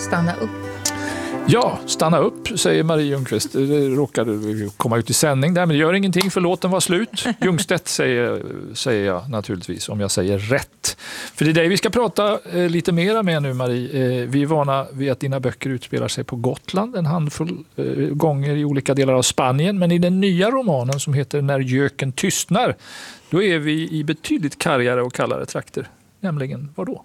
stanna upp. Ja, stanna upp, säger Marie Ljungqvist. Det råkade komma ut i sändning där, men det gör ingenting för låten var slut. Ljungstedt säger jag naturligtvis, om jag säger rätt. För det är det vi ska prata lite mera med nu, Marie. Vi är vana vid att dina böcker utspelar sig på Gotland en handfull gånger i olika delar av Spanien. Men i den nya romanen som heter När göken tystnar, då är vi i betydligt kargare och kallare trakter. Nämligen, vad då?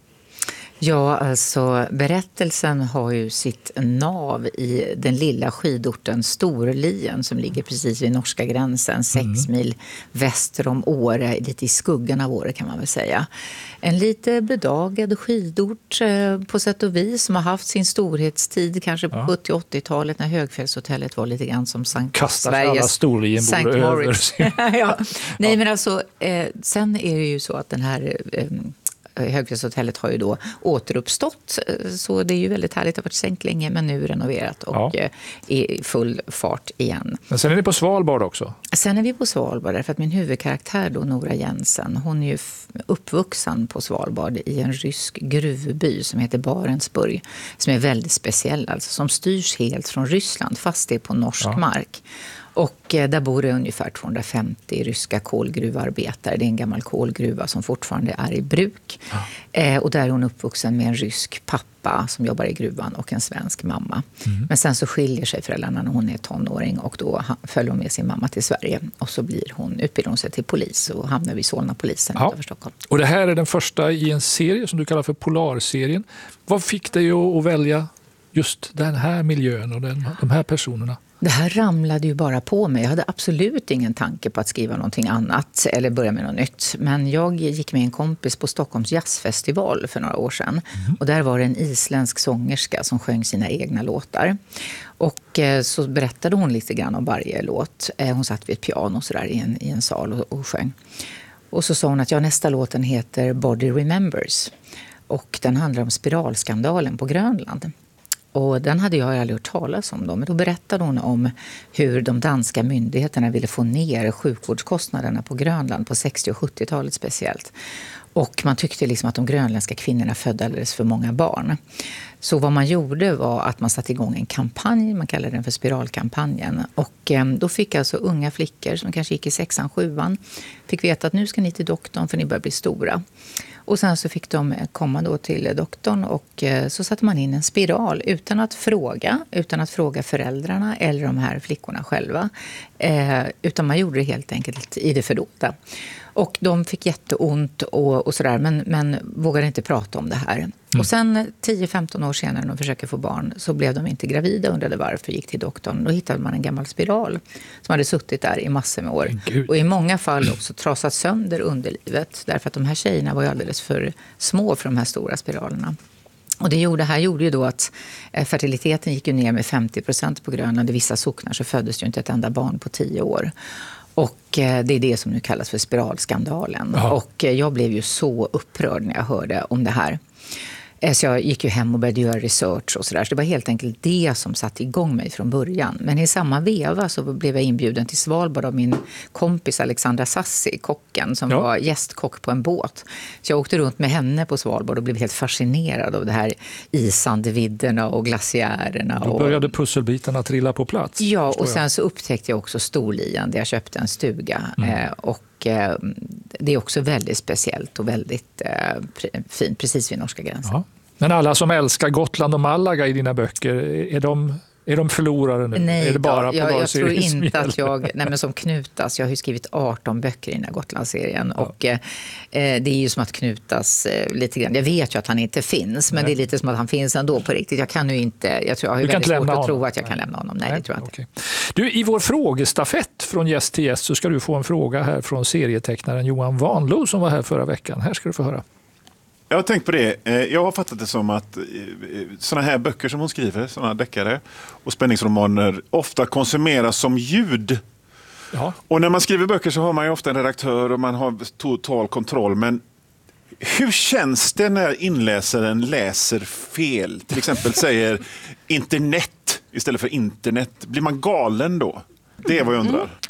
Ja, alltså berättelsen har ju sitt nav i den lilla skidorten Storlien som ligger precis vid norska gränsen, 6 mil väster om Åre, lite i skuggan av Åre kan man väl säga. En lite bedagad skidort på sätt och vis som har haft sin storhetstid kanske på 70-80-talet när Högfjällshotellet var lite grann som Sveriges alla Storlienbor över. Ja. Nej, men alltså sen är det ju så att den här Högfjällshotellet har ju då återuppstått, så det är ju väldigt härligt att ha varit sänkt länge men nu renoverat och är i full fart igen. Men sen är ni på Svalbard också? Sen är vi på Svalbard därför att min huvudkaraktär då, Nora Jensen, hon är ju uppvuxen på Svalbard i en rysk gruvby som heter Barentsburg, som är väldigt speciell, alltså som styrs helt från Ryssland fast det är på norsk mark. Och där bor det ungefär 250 ryska kolgruvarbetare. Det är en gammal kolgruva som fortfarande är i bruk. Och där är hon uppvuxen med en rysk pappa som jobbar i gruvan och en svensk mamma. Men sen så skiljer sig föräldrarna när hon är tonåring och då följer hon med sin mamma till Sverige. Och så utbildar hon sig till polis och hamnar vid Solna-polisen utanför Stockholm. Och det här är den första i en serie som du kallar för Polarserien. Vad fick dig att välja just den här miljön och de här personerna? Det här ramlade ju bara på mig. Jag hade absolut ingen tanke på att skriva någonting annat eller börja med något nytt. Men jag gick med en kompis på Stockholms jazzfestival för några år sedan. Och där var det en isländsk sångerska som sjöng sina egna låtar. Och så berättade hon lite grann om varje låt. Hon satt vid ett piano så där i en sal och sjöng. Och så sa hon att nästa låten heter Body Remembers. Och den handlar om spiralskandalen på Grönland. Och den hade jag aldrig hört talas om då. Men då berättade hon om hur de danska myndigheterna ville få ner sjukvårdskostnaderna på Grönland på 60- och 70-talet speciellt. Och man tyckte liksom att de grönländska kvinnorna födde alldeles för många barn. Så vad man gjorde var att man satte igång en kampanj, man kallade den för spiralkampanjen. Och då fick alltså unga flickor som kanske gick i 6:an, 7:an, fick veta att nu ska ni till doktorn för ni börjar bli stora. Och sen så fick de komma då till doktorn och så satte man in en spiral utan att fråga föräldrarna eller de här flickorna själva. Utan man gjorde det helt enkelt i det fördolda. Och de fick jätteont och sådär men vågade inte prata om det här. Och sen 10-15 år senare när de försöker få barn så blev de inte gravida, undrade varför, gick till doktorn. Då hittade man en gammal spiral som hade suttit där i massor med år. Och i många fall också trasat sönder underlivet därför att de här tjejerna var ju alldeles för små för de här stora spiralerna. Och det gjorde ju då att fertiliteten gick ju ner med 50% på Grönland. I vissa socknar så föddes ju inte ett enda barn på 10 år. Och det är det som nu kallas för spiralskandalen. Och jag blev ju så upprörd när jag hörde om det här. Så jag gick ju hem och började göra research och sådär. Så det var helt enkelt det som satte igång mig från början. Men i samma veva så blev jag inbjuden till Svalbard av min kompis Alexandra Sassi, kocken, som var gästkock på en båt. Så jag åkte runt med henne på Svalbard och blev helt fascinerad av det här isande vidderna och glaciärerna. Då började pusselbitarna trilla på plats. Ja, och sen så upptäckte jag också Storlien där jag köpte en stuga. Och det är också väldigt speciellt och väldigt fint, precis vid norska gränsen. Ja. Men alla som älskar Gotland och Malaga i dina böcker, är de förlorare nu? Nej, är det bara jag tror inte att men som Knutas, jag har ju skrivit 18 böcker i den här Gotlandsserien och det är ju som att Knutas lite grann, jag vet ju att han inte finns, men det är lite som att han finns ändå på riktigt. Jag kan ju inte, jag har ju väldigt svårt att tro att jag kan lämna honom. Nej, det tror jag inte. Okay. Du, i vår frågestafett från gäst till gäst så ska du få en fråga här från serietecknaren Johan Vanlo som var här förra veckan. Här ska du få höra. Jag har tänkt på det. Jag har fattat det som att såna här böcker som hon skriver, såna deckare och spänningsromaner ofta konsumeras som ljud. Ja. Och när man skriver böcker så har man ju ofta en redaktör och man har total kontroll. Men hur känns det när inläsaren läser fel? Till exempel säger internet istället för internet. Blir man galen då? Det är vad jag undrar.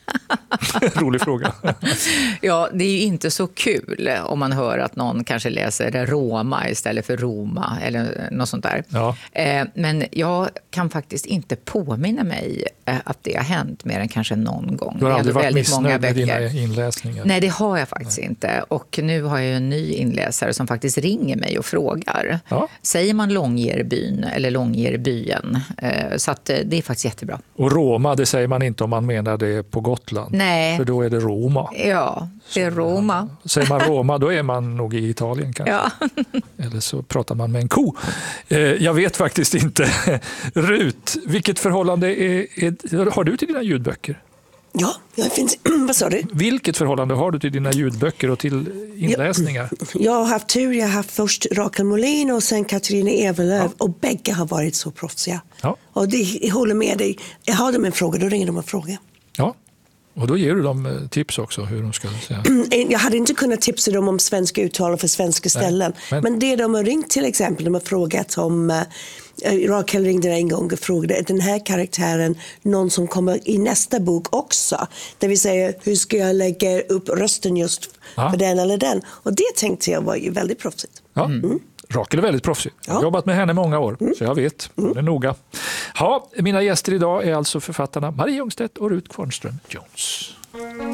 Rolig fråga. Ja, det är ju inte så kul om man hör att någon kanske läser Roma istället för Roma eller något sånt där. Ja. Men jag kan faktiskt inte påminna mig att det har hänt mer än kanske någon gång. Du har aldrig varit missnöjd med dina inläsningar? Nej, det har jag faktiskt inte. Och nu har jag en ny inläsare som faktiskt ringer mig och frågar. Ja. Säger man Långyearbyn eller Långyearbyen? Så att det är faktiskt jättebra. Och Roma, det säger man inte om man menar det på Gotland. Nej. För då är det Roma. Ja, det är Roma. Säger man Roma, då är man nog i Italien kanske. Ja. Eller så pratar man med en ko. Jag vet faktiskt inte. Rut, vilket förhållande har du till dina ljudböcker? Ja, jag finns. Vad sa du? Vilket förhållande har du till dina ljudböcker och till inläsningar? Jag har haft tur. Jag har haft först Rakel Molin och sen Katarina Evelöv. Ja. Och bägge har varit så proffsiga. Ja. Och jag håller med dig. Jag har dem en fråga, då ringer de och frågar. Ja, och då ger du dem tips också hur de ska säga. Jag hade inte kunnat tipsa dem om svenska uttal för svenska ställen. Men det de har ringt till exempel, de har frågat om... Rakel ringde en gång och frågade, är den här karaktären någon som kommer i nästa bok också? Där vi säger, hur ska jag lägga upp rösten just för den eller den? Och det tänkte jag var ju väldigt proffsigt. Ja. Rakel är väldigt proffsig. Jag har jobbat med henne många år, så jag vet. Hon är noga. Mina gäster idag är alltså författarna Marie Ljungstedt och Rut Kvarnström Jones.